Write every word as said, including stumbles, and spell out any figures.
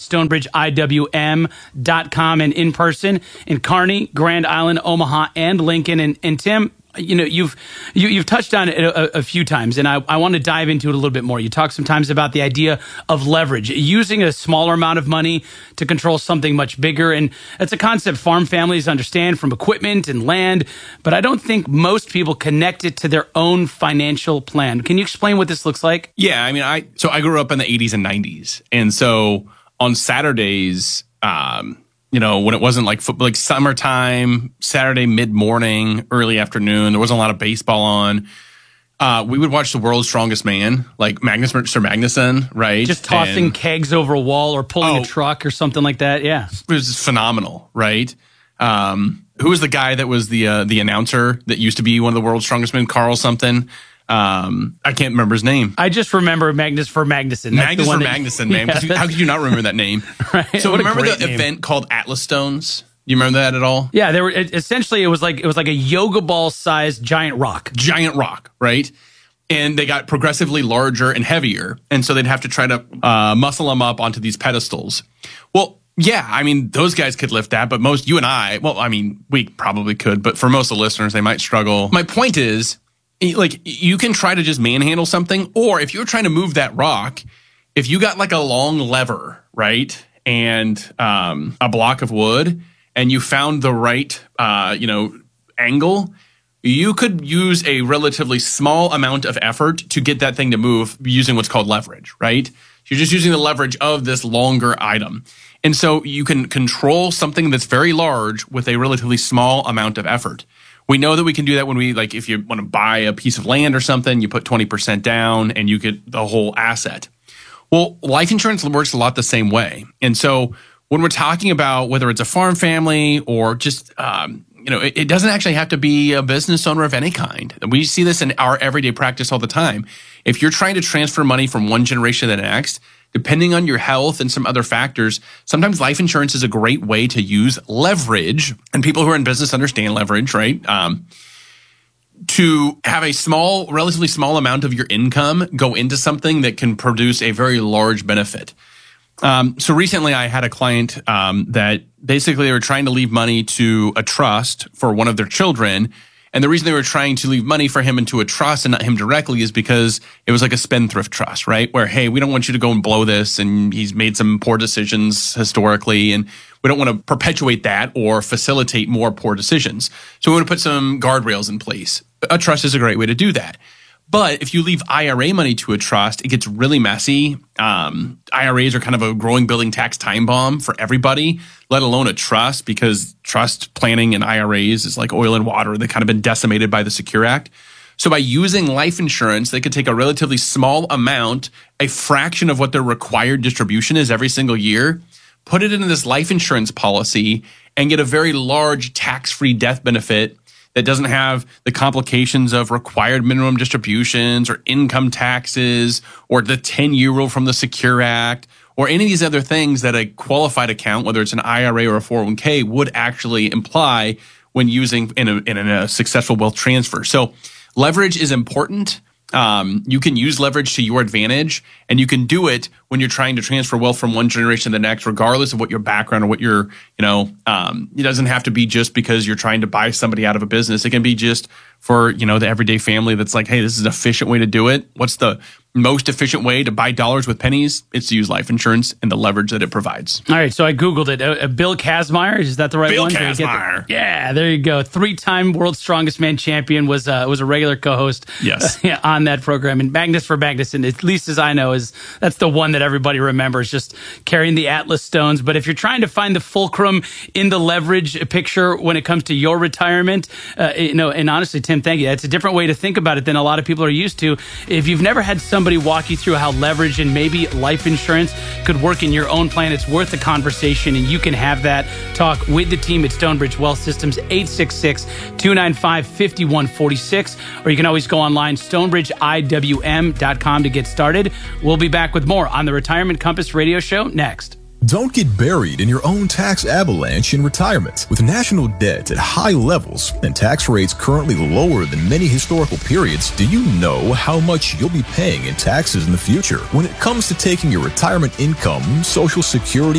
stonebridge I W M dot com and in person in Kearney, Grand Island, Omaha, and Lincoln. And, and Tim, you know, you've you, you've touched on it a, a few times, and I, I want to dive into it a little bit more. You talk sometimes about the idea of leverage, using a smaller amount of money to control something much bigger, and that's a concept farm families understand from equipment and land, but I don't think most people connect it to their own financial plan. Can you explain what this looks like? Yeah, I mean, I so I grew up in the eighties and nineties, and so on Saturdays, um, you know, when it wasn't like football, like summertime, Saturday mid-morning, early afternoon, there wasn't a lot of baseball on. Uh, we would watch The World's Strongest Man, like Magnus, Sir Magnuson, right? Just tossing and, kegs over a wall or pulling oh, a truck or something like that, yeah. It was phenomenal, right? Um, who was the guy that was the uh, the announcer that used to be one of the World's Strongest Men? Carl something. Um, I can't remember his name. I just remember Magnus for Magnuson. That's Magnus the one for that, Magnuson, man. Yeah, how could you not remember that name? Right. So What remember the name. event called Atlas Stones? You remember that at all? Yeah, they were it, essentially it was like it was like a yoga ball sized giant rock. Giant rock, right? And they got progressively larger and heavier, and so they'd have to try to uh, muscle them up onto these pedestals. Well, yeah, I mean, those guys could lift that, but most, you and I, well, I mean, we probably could, but for most of the listeners, they might struggle. My point is, like, you can try to just manhandle something, or if you're trying to move that rock, if you got like a long lever, right, and um, a block of wood, and you found the right, uh, you know, angle, you could use a relatively small amount of effort to get that thing to move using what's called leverage, right? You're just using the leverage of this longer item. And so you can control something that's very large with a relatively small amount of effort. We know that we can do that when we, like, if you want to buy a piece of land or something, you put twenty percent down and you get the whole asset. Well, life insurance works a lot the same way. And so when we're talking about whether it's a farm family or just, um, you know, it, it doesn't actually have to be a business owner of any kind. We see this in our everyday practice all the time. If you're trying to transfer money from one generation to the next, depending on your health and some other factors, sometimes life insurance is a great way to use leverage. And people who are in business understand leverage, right? Um, to have a small, relatively small amount of your income go into something that can produce a very large benefit. Um, so recently I had a client um, that basically they were trying to leave money to a trust for one of their children. And the reason they were trying to leave money for him into a trust and not him directly is because it was like a spendthrift trust, right? Where, hey, we don't want you to go and blow this, and he's made some poor decisions historically, and we don't want to perpetuate that or facilitate more poor decisions. So we want to put some guardrails in place. A trust is a great way to do that. But if you leave I R A money to a trust, it gets really messy. Um, I R As are kind of a growing building tax time bomb for everybody, let alone a trust, because trust planning and I R As is like oil and water. They've kind of been decimated by the Secure Act. So by using life insurance, they could take a relatively small amount, a fraction of what their required distribution is every single year, put it into this life insurance policy, and get a very large tax-free death benefit that doesn't have the complications of required minimum distributions or income taxes or the ten-year rule from the Secure Act or any of these other things that a qualified account, whether it's an I R A or a four oh one k, would actually imply when using in a, in a successful wealth transfer. So leverage is important. Um, you can use leverage to your advantage, and you can do it when you're trying to transfer wealth from one generation to the next, regardless of what your background or what your, you know, um, it doesn't have to be just because you're trying to buy somebody out of a business. It can be just for, you know, the everyday family that's like, hey, this is an efficient way to do it. What's the most efficient way to buy dollars with pennies? It's to use life insurance and the leverage that it provides. All right, so I Googled it. Uh, Bill Kazmaier, is that the right Bill one? Bill Kazmaier. The, yeah, there you go. Three-time World's Strongest Man champion, was uh, was a regular co-host yes. uh, on that program. And Magnus for Magnuson, at least as I know, is that's the one that everybody remembers, just carrying the Atlas stones. But if you're trying to find the fulcrum in the leverage picture when it comes to your retirement, uh, you know, and honestly, Tim, thank you. That's a different way to think about it than a lot of people are used to. If you've never had somebody walk you through how leverage and maybe life insurance could work in your own plan, it's worth the conversation, and you can have that talk with the team at Stonebridge Wealth Systems, eight six six, two nine five, five one four six, or you can always go online, stonebridge I W M dot com to get started. We'll be back with more on the Retirement Compass radio show next. Don't get buried in your own tax avalanche in retirement. With national debt at high levels and tax rates currently lower than many historical periods, do you know how much you'll be paying in taxes in the future? When it comes to taking your retirement income, Social Security,